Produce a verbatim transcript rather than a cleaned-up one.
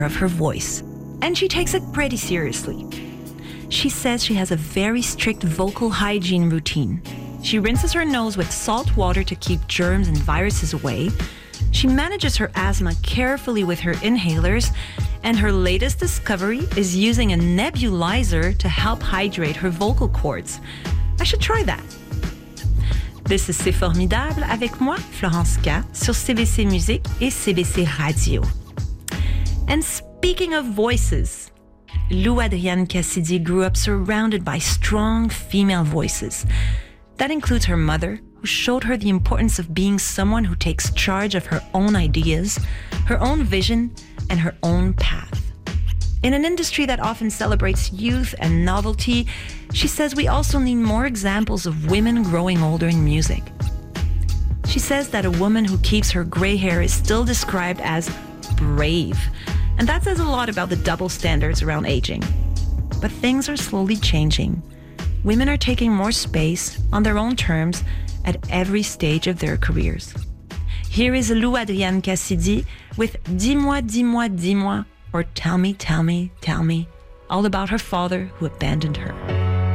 of her voice, and she takes it pretty seriously. She says she has a very strict vocal hygiene routine. She rinses her nose with salt water to keep germs and viruses away. She manages her asthma carefully with her inhalers, and her latest discovery is using a nebulizer to help hydrate her vocal cords. I should try that. This is C'est Formidable avec moi, Florence K, sur C B C Musique et C B C Radio. And speaking of voices, Lou Adrienne Cassidy grew up surrounded by strong female voices. That includes her mother, who showed her the importance of being someone who takes charge of her own ideas, her own vision, and her own path. In an industry that often celebrates youth and novelty, she says we also need more examples of women growing older in music. She says that a woman who keeps her gray hair is still described as brave, and that says a lot about the double standards around aging. But things are slowly changing. Women are taking more space on their own terms at every stage of their careers. Here is Lou Adrienne Cassidy with Dis-moi, dis-moi, dis-moi, or Tell me, tell me, tell me, all about her father who abandoned her.